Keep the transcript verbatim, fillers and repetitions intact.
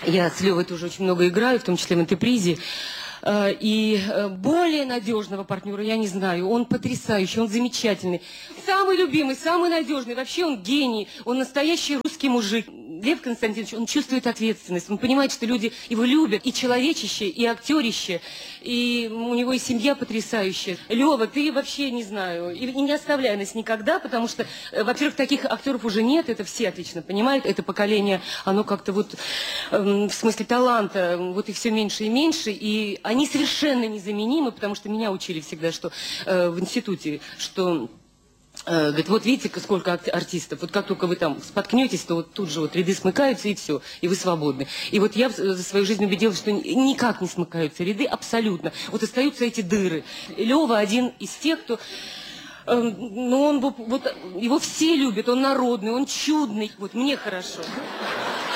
Я с Левой тоже очень много играю, в том числе в «Антипризе». И более надежного партнера я не знаю. Он потрясающий, он замечательный. Самый любимый, самый надежный. Вообще он гений, он настоящий русский мужик. Лев Константинович, он чувствует ответственность. Он понимает, что люди его любят. И человечище, и актерище. И у него и семья потрясающая. Лева, ты вообще, не знаю, и не оставляй нас никогда, потому что, во-первых, таких актеров уже нет. Это все отлично понимают. Это поколение, оно как-то вот в смысле таланта, вот и все меньше и меньше. И они совершенно незаменимы, потому что меня учили всегда, что э, в институте, что, э, говорит, вот видите, сколько артистов, вот как только вы там споткнетесь, то вот тут же вот ряды смыкаются, и все, и вы свободны. И вот я за свою жизнь убедилась, что никак не смыкаются ряды, абсолютно. Вот остаются эти дыры. Лева один из тех, кто... Э, ну, он вот, его все любят, он народный, он чудный. Вот мне хорошо.